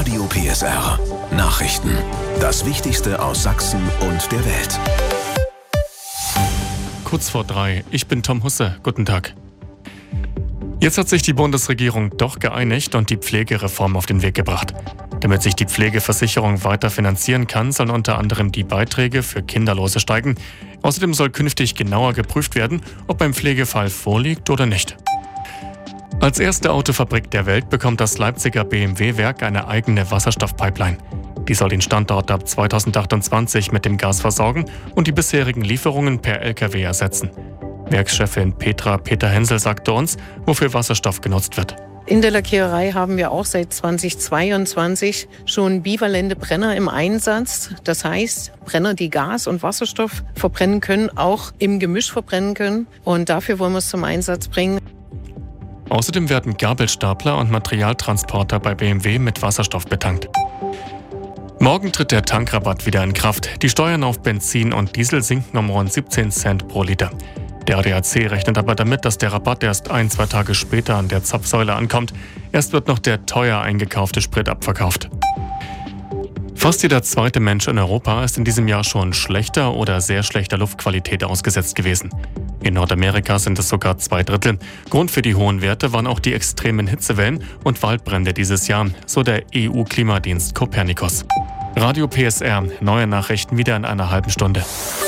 Radio PSR. Nachrichten. Das Wichtigste aus Sachsen und der Welt. Kurz vor 3. Ich bin Tom Husse. Guten Tag. Jetzt hat sich die Bundesregierung doch geeinigt und die Pflegereform auf den Weg gebracht. Damit sich die Pflegeversicherung weiter finanzieren kann, sollen unter anderem die Beiträge für Kinderlose steigen. Außerdem soll künftig genauer geprüft werden, ob ein Pflegefall vorliegt oder nicht. Als erste Autofabrik der Welt bekommt das Leipziger BMW-Werk eine eigene Wasserstoffpipeline. Die soll den Standort ab 2028 mit dem Gas versorgen und die bisherigen Lieferungen per Lkw ersetzen. Werkschefin Peter Hensel sagte uns, wofür Wasserstoff genutzt wird. In der Lackiererei haben wir auch seit 2022 schon bivalente Brenner im Einsatz. Das heißt, Brenner, die Gas und Wasserstoff verbrennen können, auch im Gemisch verbrennen können. Und dafür wollen wir es zum Einsatz bringen. Außerdem werden Gabelstapler und Materialtransporter bei BMW mit Wasserstoff betankt. Morgen tritt der Tankrabatt wieder in Kraft. Die Steuern auf Benzin und Diesel sinken um rund 17 Cent pro Liter. Der ADAC rechnet aber damit, dass der Rabatt erst 1-2 Tage später an der Zapfsäule ankommt. Erst wird noch der teuer eingekaufte Sprit abverkauft. Fast jeder zweite Mensch in Europa ist in diesem Jahr schon schlechter oder sehr schlechter Luftqualität ausgesetzt gewesen. In Nordamerika sind es sogar 2/3. Grund für die hohen Werte waren auch die extremen Hitzewellen und Waldbrände dieses Jahr, so der EU-Klimadienst Copernicus. Radio PSR, neue Nachrichten wieder in einer halben Stunde.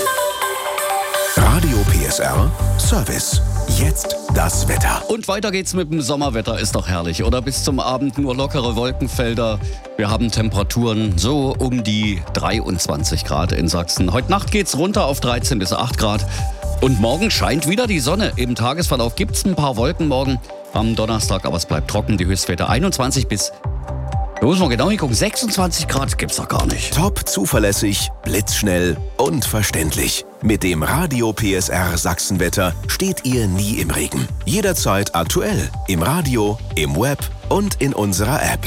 Radio PSR Service. Jetzt das Wetter. Und weiter geht's mit dem Sommerwetter. Ist doch herrlich, oder? Bis zum Abend nur lockere Wolkenfelder. Wir haben Temperaturen so um die 23 Grad in Sachsen. Heute Nacht geht's runter auf 13 bis 8 Grad. Und morgen scheint wieder die Sonne. Im Tagesverlauf gibt's ein paar Wolken morgen am Donnerstag, aber es bleibt trocken. Die Höchstwerte 21 bis... Da muss man genau hingucken. 26 Grad gibt's doch gar nicht. Top zuverlässig, blitzschnell und verständlich. Mit dem Radio PSR Sachsenwetter steht ihr nie im Regen. Jederzeit aktuell. Im Radio, im Web und in unserer App.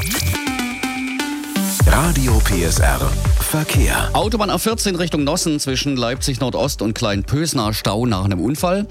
Radio PSR Verkehr. Autobahn A14 Richtung Nossen zwischen Leipzig Nordost und Kleinpösner Stau nach einem Unfall.